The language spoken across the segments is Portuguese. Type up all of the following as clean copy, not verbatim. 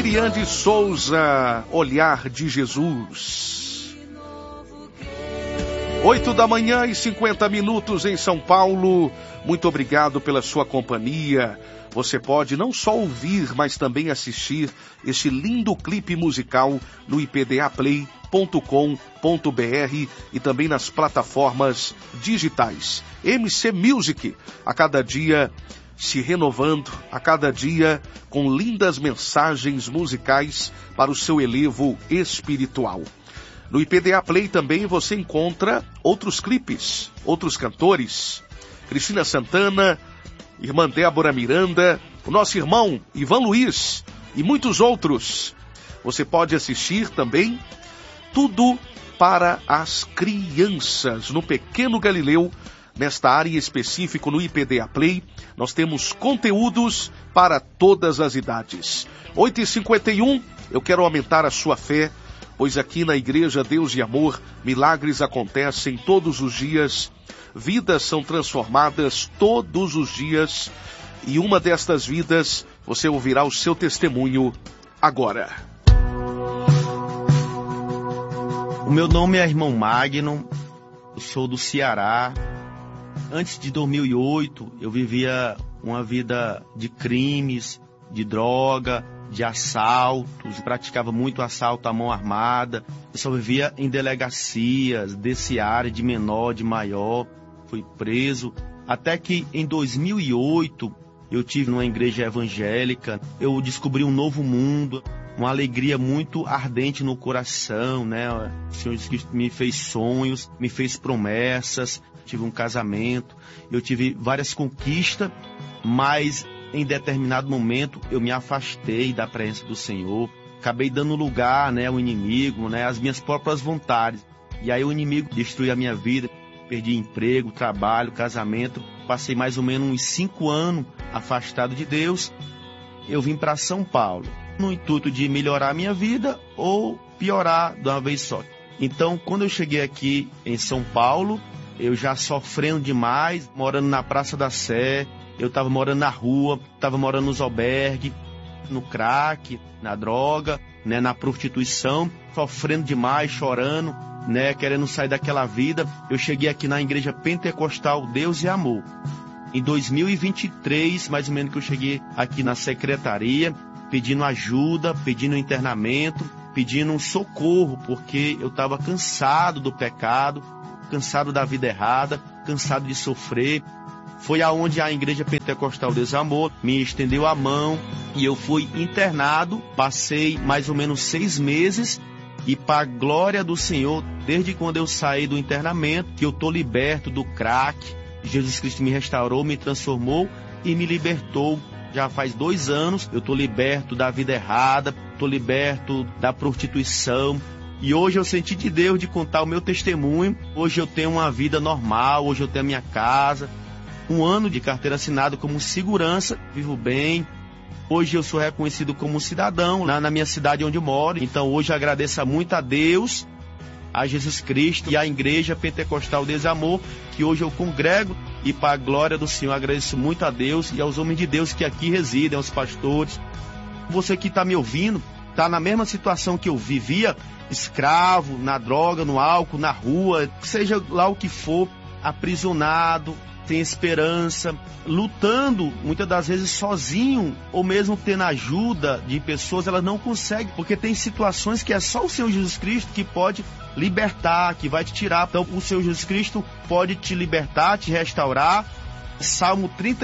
Lilian de Souza, Olhar de Jesus. 8h50 em São Paulo. Muito obrigado pela sua companhia. Você pode não só ouvir, mas também assistir este lindo clipe musical no ipdaplay.com.br e também nas plataformas digitais. MC Music, a cada dia se renovando, a cada dia com lindas mensagens musicais para o seu elevo espiritual. No IPDA Play também você encontra outros clipes, outros cantores. Cristina Santana, irmã Débora Miranda, o nosso irmão Ivan Luiz e muitos outros. Você pode assistir também tudo para as crianças no Pequeno Galileu. Nesta área específica no IPDA Play, nós temos conteúdos para todas as idades. 8h51, eu quero aumentar a sua fé, pois aqui na Igreja Deus e Amor, milagres acontecem todos os dias, vidas são transformadas todos os dias, e uma destas vidas, você ouvirá o seu testemunho agora. O meu nome é irmão Magno, eu sou do Ceará. Antes de 2008, eu vivia uma vida de crimes, de droga, de assaltos, praticava muito assalto à mão armada. Eu só vivia em delegacias, desse área de menor, de maior. Fui preso. Até que em 2008, eu tive numa igreja evangélica. Eu descobri um novo mundo, uma alegria muito ardente no coração, né? O Senhor me fez sonhos, me fez promessas. Tive um casamento, eu tive várias conquistas, mas em determinado momento eu me afastei da presença do Senhor, acabei dando lugar, né, ao inimigo, né, às minhas próprias vontades. E aí o inimigo destruiu a minha vida, perdi emprego, trabalho, casamento, passei mais ou menos uns 5 anos afastado de Deus. Eu vim para São Paulo, no intuito de melhorar a minha vida ou piorar de uma vez só. Então, quando eu cheguei aqui em São Paulo, eu já sofrendo demais, morando na Praça da Sé, eu estava morando na rua, estava morando nos albergues, no crack, na droga, né, na prostituição, sofrendo demais, chorando, né, querendo sair daquela vida. Eu cheguei aqui na Igreja Pentecostal Deus e Amor. Em 2023, mais ou menos, que eu cheguei aqui na secretaria, pedindo ajuda, pedindo internamento, pedindo um socorro, porque eu estava cansado do pecado, cansado da vida errada, cansado de sofrer. Foi aonde a Igreja Pentecostal Deus e Amor me estendeu a mão e eu fui internado. Passei mais ou menos 6 meses e, para a glória do Senhor, desde quando eu saí do internamento, que eu estou liberto do crack, Jesus Cristo me restaurou, me transformou e me libertou. Já faz 2 anos eu estou liberto da vida errada, estou liberto da prostituição. E hoje eu senti de Deus de contar o meu testemunho. Hoje eu tenho uma vida normal, hoje eu tenho a minha casa. 1 ano de carteira assinada como segurança, vivo bem. Hoje eu sou reconhecido como cidadão lá na minha cidade onde eu moro. Então hoje eu agradeço muito a Deus, a Jesus Cristo e à Igreja Pentecostal Deus e Amor, que hoje eu congrego. E para a glória do Senhor, agradeço muito a Deus e aos homens de Deus que aqui residem, aos pastores. Você que está me ouvindo, está na mesma situação que eu vivia, escravo, na droga, no álcool, na rua, seja lá o que for, aprisionado, sem esperança, lutando muitas das vezes sozinho, ou mesmo tendo ajuda de pessoas, elas não conseguem, porque tem situações que é só o Senhor Jesus Cristo que pode libertar, que vai te tirar. Então o Senhor Jesus Cristo pode te libertar, te restaurar. Salmo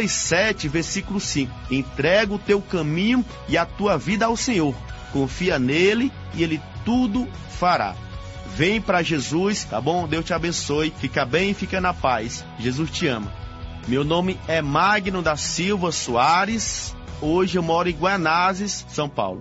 37, versículo 5. Entrega o teu caminho e a tua vida ao Senhor. Confia nele e ele tudo fará. Vem para Jesus, tá bom? Deus te abençoe. Fica bem e fica na paz. Jesus te ama. Meu nome é Magno da Silva Soares. Hoje eu moro em Guanazes, São Paulo.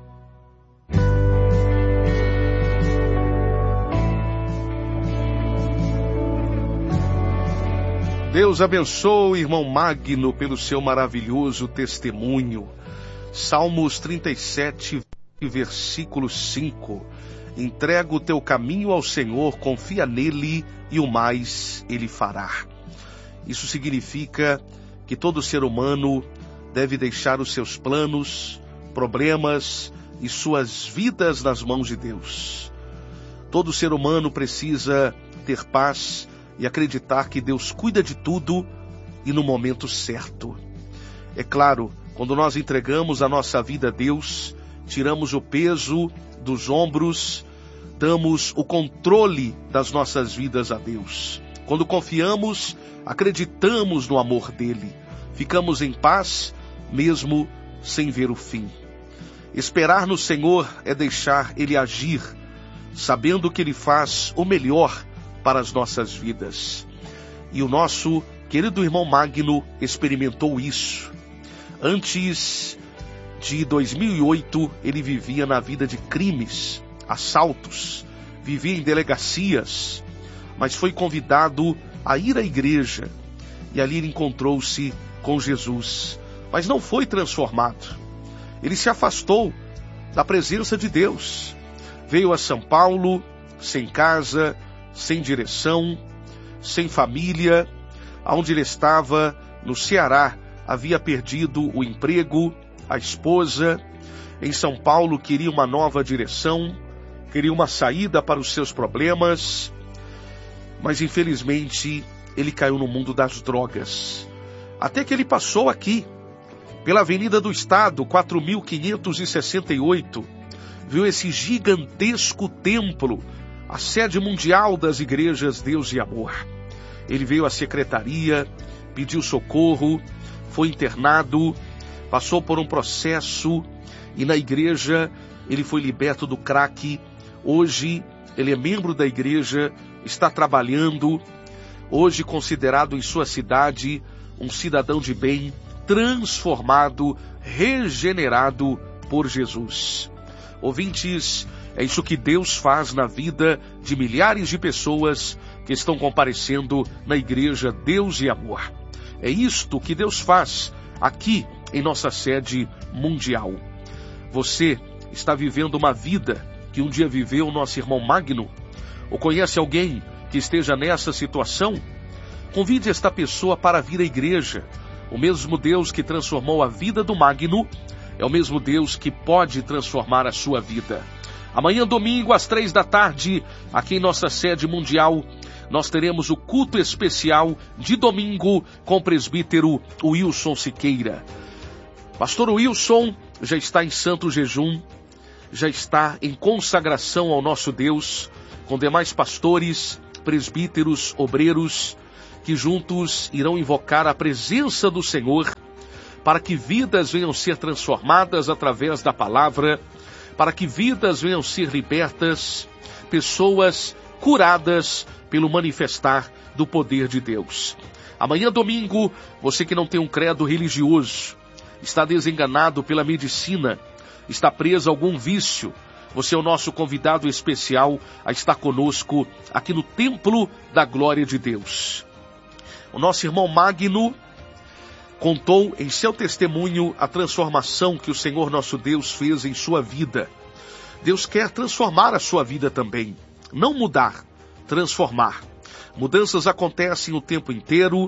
Deus abençoe, irmão Magno, pelo seu maravilhoso testemunho. Salmos 37, versículo 5. Entrega o teu caminho ao Senhor, confia nele e o mais ele fará. Isso significa que todo ser humano deve deixar os seus planos, problemas e suas vidas nas mãos de Deus. Todo ser humano precisa ter paz e acreditar que Deus cuida de tudo e no momento certo. É claro, quando nós entregamos a nossa vida a Deus, tiramos o peso dos ombros, damos o controle das nossas vidas a Deus. Quando confiamos, acreditamos no amor dele, ficamos em paz, mesmo sem ver o fim. Esperar no Senhor é deixar ele agir, sabendo que ele faz o melhor para as nossas vidas. E o nosso querido irmão Magno experimentou isso. Antes de 2008, ele vivia na vida de crimes, assaltos, vivia em delegacias, mas foi convidado a ir à igreja, e ali ele encontrou-se com Jesus, mas não foi transformado. Ele se afastou da presença de Deus, veio a São Paulo, sem casa, sem direção, sem família. Onde ele estava, no Ceará, havia perdido o emprego, a esposa. Em São Paulo queria uma nova direção, queria uma saída para os seus problemas, mas infelizmente ele caiu no mundo das drogas. Até que ele passou aqui, pela Avenida do Estado, 4.568, viu esse gigantesco templo, a sede mundial das igrejas Deus e Amor. Ele veio à secretaria, pediu socorro, foi internado, passou por um processo e na igreja ele foi liberto do crack. Hoje ele é membro da igreja, está trabalhando, hoje considerado em sua cidade um cidadão de bem, transformado, regenerado por Jesus. Ouvintes, é isso que Deus faz na vida de milhares de pessoas que estão comparecendo na igreja Deus e Amor. É isto que Deus faz aqui em nossa sede mundial. Você está vivendo uma vida que um dia viveu o nosso irmão Magno? Ou conhece alguém que esteja nessa situação? Convide esta pessoa para vir à igreja. O mesmo Deus que transformou a vida do Magno é o mesmo Deus que pode transformar a sua vida. Amanhã, domingo, às 15h, aqui em nossa sede mundial, nós teremos o culto especial de domingo com o presbítero Wilson Siqueira. Pastor Wilson já está em santo jejum, já está em consagração ao nosso Deus, com demais pastores, presbíteros, obreiros, que juntos irão invocar a presença do Senhor, para que vidas venham ser transformadas através da palavra, para que vidas venham ser libertas, pessoas curadas pelo manifestar do poder de Deus. Amanhã, domingo, você que não tem um credo religioso, está desenganado pela medicina, está preso a algum vício, você é o nosso convidado especial a estar conosco aqui no Templo da Glória de Deus. O nosso irmão Magno contou em seu testemunho a transformação que o Senhor nosso Deus fez em sua vida. Deus quer transformar a sua vida também. Não mudar, transformar. Mudanças acontecem o tempo inteiro.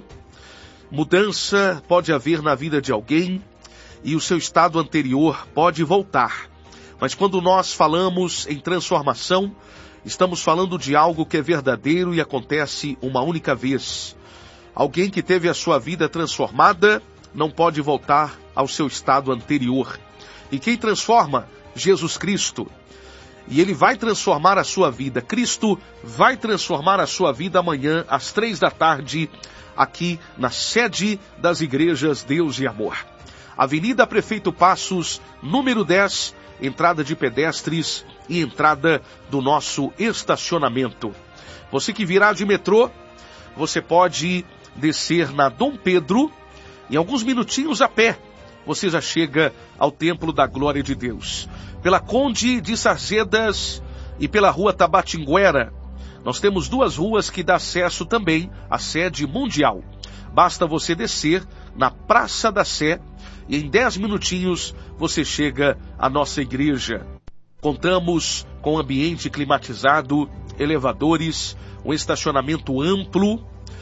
Mudança pode haver na vida de alguém e o seu estado anterior pode voltar. Mas quando nós falamos em transformação, estamos falando de algo que é verdadeiro e acontece uma única vez. Alguém que teve a sua vida transformada não pode voltar ao seu estado anterior. E quem transforma? Jesus Cristo. E Ele vai transformar a sua vida. Cristo vai transformar a sua vida amanhã, às 15h, aqui na sede das igrejas Deus e Amor. Avenida Prefeito Passos, número 10, entrada de pedestres e entrada do nosso estacionamento. Você que virá de metrô, você pode descer na Dom Pedro, em alguns minutinhos a pé, você já chega ao Templo da Glória de Deus. Pela Conde de Sarzedas e pela Rua Tabatinguera, nós temos duas ruas que dão acesso também à sede mundial. Basta você descer na Praça da Sé e em 10 minutinhos você chega à nossa igreja. Contamos com ambiente climatizado, elevadores, um estacionamento amplo,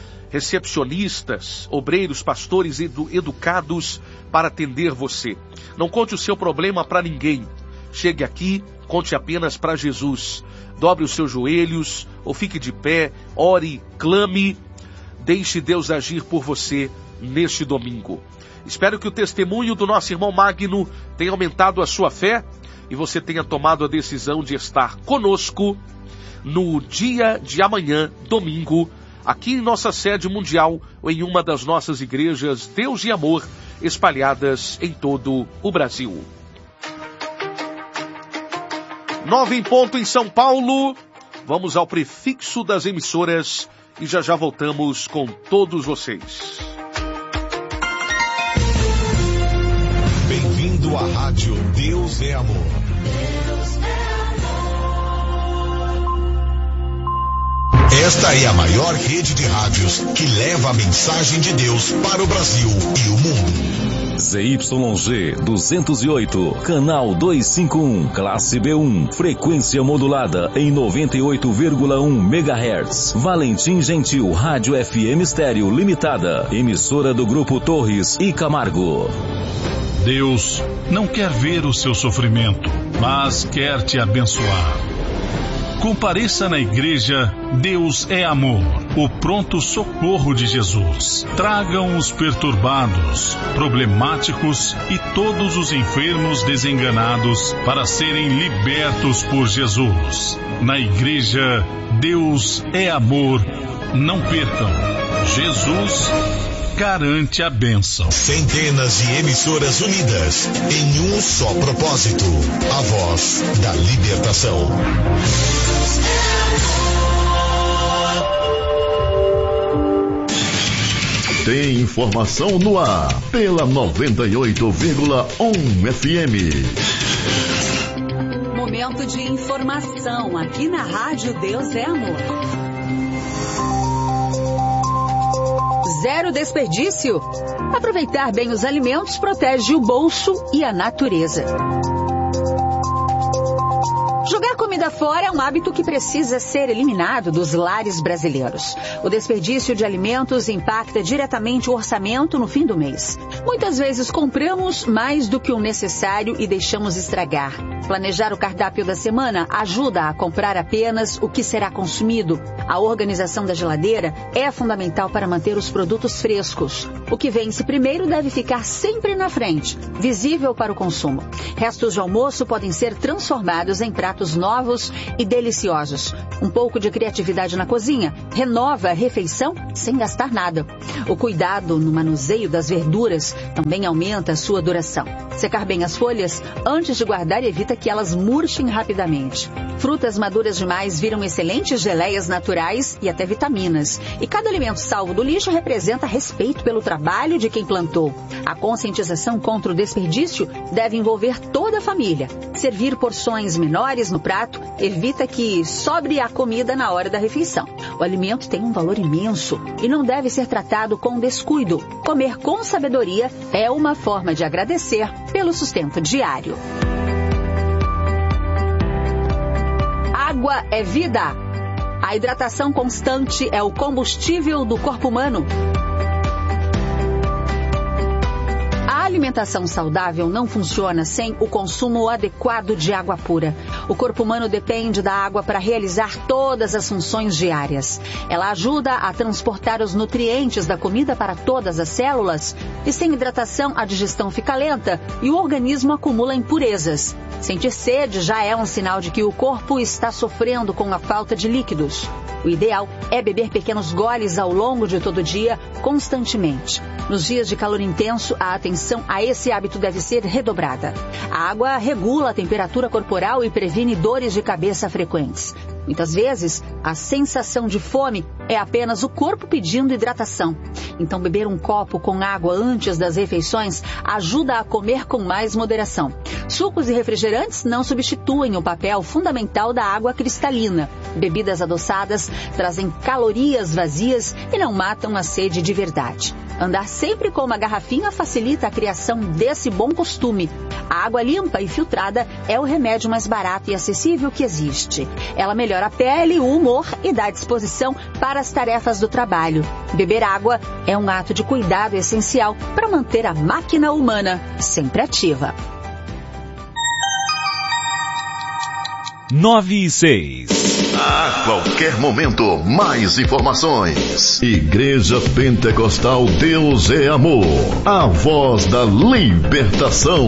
recepcionistas, obreiros, pastores educados para atender você. Não conte o seu problema para ninguém. chegue aqui, conte apenas para Jesus. Dobre os seus joelhos, ou fique de pé, ore, clame, deixe Deus agir por você neste domingo. Espero que o testemunho do nosso irmão Magno tenha aumentado a sua fé e você tenha tomado a decisão de estar conosco no dia de amanhã, domingo, aqui em nossa sede mundial ou em uma das nossas igrejas Deus e Amor espalhadas em todo o Brasil. 9 em ponto em São Paulo. Vamos ao prefixo das emissoras e já voltamos com todos vocês. Bem-vindo à Rádio Deus é Amor. Esta é a maior rede de rádios que leva a mensagem de Deus para o Brasil e o mundo. ZYG 208, canal 251, classe B1, frequência modulada em 98,1 MHz. Valentim Gentil, Rádio FM Estéreo Limitada, emissora do Grupo Torres e Camargo. Deus não quer ver o seu sofrimento, mas quer te abençoar. Compareça na igreja Deus é Amor, o pronto socorro de Jesus. Tragam os perturbados, problemáticos e todos os enfermos desenganados para serem libertos por Jesus. Na igreja Deus é Amor, não percam. Jesus garante a bênção. Centenas de emissoras unidas em um só propósito: a voz da libertação. Tem informação no ar pela 98,1 FM. Momento de informação aqui na Rádio Deus é Amor. Zero desperdício. Aproveitar bem os alimentos protege o bolso e a natureza. Jogar comida fora é um hábito que precisa ser eliminado dos lares brasileiros. O desperdício de alimentos impacta diretamente o orçamento no fim do mês. Muitas vezes compramos mais do que o necessário e deixamos estragar. Planejar o cardápio da semana ajuda a comprar apenas o que será consumido. A organização da geladeira é fundamental para manter os produtos frescos. O que vence primeiro deve ficar sempre na frente, visível para o consumo. Restos de almoço podem ser transformados em pratos novos e deliciosos. Um pouco de criatividade na cozinha renova a refeição sem gastar nada. O cuidado no manuseio das verduras também aumenta a sua duração. Secar bem as folhas antes de guardar evita que elas murchem rapidamente. Frutas maduras demais viram excelentes geleias naturais e até vitaminas. E cada alimento salvo do lixo representa respeito pelo trabalho de quem plantou. A conscientização contra o desperdício deve envolver toda a família. Servir porções menores no prato evita que sobre a comida na hora da refeição. O alimento tem um valor imenso e não deve ser tratado com descuido. Comer com sabedoria é uma forma de agradecer pelo sustento diário. Água é vida. A hidratação constante é o combustível do corpo humano. A alimentação saudável não funciona sem o consumo adequado de água pura. O corpo humano depende da água para realizar todas as funções diárias. Ela ajuda a transportar os nutrientes da comida para todas as células e sem hidratação a digestão fica lenta e o organismo acumula impurezas. Sentir sede já é um sinal de que o corpo está sofrendo com a falta de líquidos. O ideal é beber pequenos goles ao longo de todo o dia, constantemente. Nos dias de calor intenso, a atenção a esse hábito deve ser redobrada. A água regula a temperatura corporal e previne dores de cabeça frequentes. Muitas vezes, a sensação de fome é apenas o corpo pedindo hidratação. Então, beber um copo com água antes das refeições ajuda a comer com mais moderação. Sucos e refrigerantes não substituem o papel fundamental da água cristalina. Bebidas adoçadas trazem calorias vazias e não matam a sede de verdade. Andar sempre com uma garrafinha facilita a criação desse bom costume. A água limpa e filtrada é o remédio mais barato e acessível que existe. Ela melhora a pele, o humor e dá disposição para as tarefas do trabalho. Beber água é um ato de cuidado essencial para manter a máquina humana sempre ativa. 9 e 6. A qualquer momento, mais informações. Igreja Pentecostal Deus é Amor. A voz da libertação.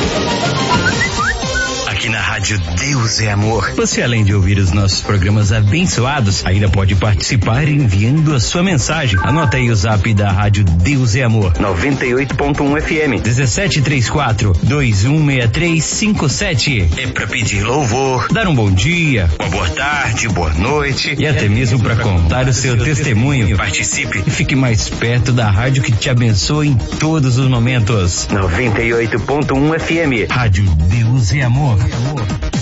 Aqui na Rádio Deus é Amor, você, além de ouvir os nossos programas abençoados, ainda pode participar enviando a sua mensagem. Anota aí o zap da Rádio Deus é Amor, 98.1 FM, 1734-216357. É pra pedir louvor, dar um bom dia, uma boa tarde, boa noite e até mesmo para contar o seu testemunho. Participe e fique mais perto da rádio que te abençoa em todos os momentos. 98.1 FM, Rádio Deus é Amor.